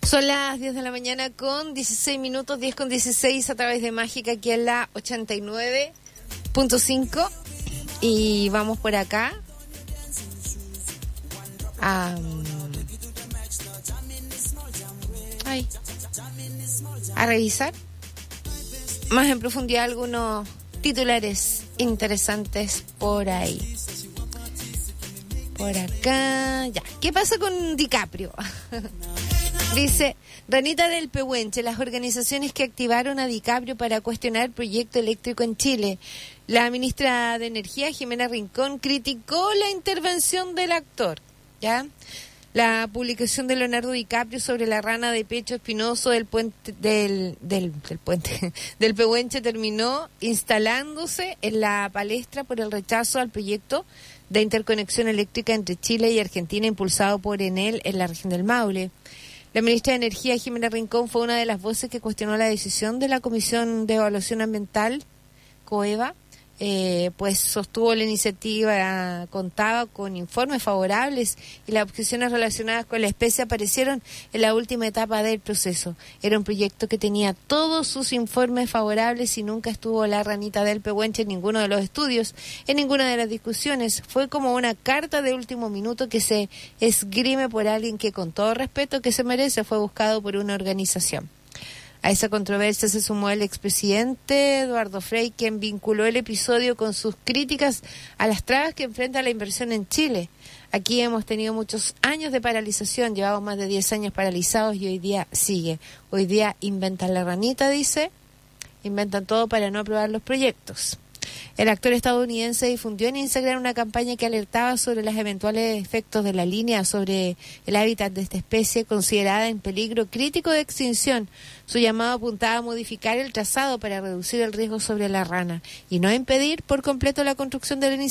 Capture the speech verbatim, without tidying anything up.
Son las diez de la mañana con dieciséis minutos, diez con dieciséis a través de Mágica, aquí en la ochenta y nueve punto cinco. Y vamos por acá a, ay, a revisar más en profundidad algunos titulares interesantes por ahí. Por acá, ya. ¿Qué pasa con DiCaprio? Dice, Ranita del Pehuenche, las organizaciones que activaron a DiCaprio para cuestionar el proyecto eléctrico en Chile. La ministra de Energía, Jimena Rincón, criticó la intervención del actor, ¿ya? La publicación de Leonardo DiCaprio sobre la rana de pecho espinoso del puente del, del, del puente del Pehuenche terminó instalándose en la palestra por el rechazo al proyecto de interconexión eléctrica entre Chile y Argentina impulsado por Enel en la región del Maule. La ministra de Energía, Jimena Rincón, fue una de las voces que cuestionó la decisión de la Comisión de Evaluación Ambiental, COEVA, eh, pues sostuvo la iniciativa, contaba con informes favorables y las objeciones relacionadas con la especie aparecieron en la última etapa del proceso. Era un proyecto que tenía todos sus informes favorables y nunca estuvo la ranita del Pehuenche en ninguno de los estudios, en ninguna de las discusiones. Fue como una carta de último minuto que se esgrime por alguien que, con todo respeto que se merece, fue buscado por una organización. A esa controversia se sumó el expresidente Eduardo Frei, quien vinculó el episodio con sus críticas a las trabas que enfrenta la inversión en Chile. Aquí hemos tenido muchos años de paralización, llevamos más de diez años paralizados y hoy día sigue. Hoy día inventan la ranita, dice, inventan todo para no aprobar los proyectos. El actor estadounidense difundió en Instagram una campaña que alertaba sobre los eventuales efectos de la línea sobre el hábitat de esta especie considerada en peligro crítico de extinción. Su llamado apuntaba a modificar el trazado para reducir el riesgo sobre la rana y no impedir por completo la construcción de la iniciativa.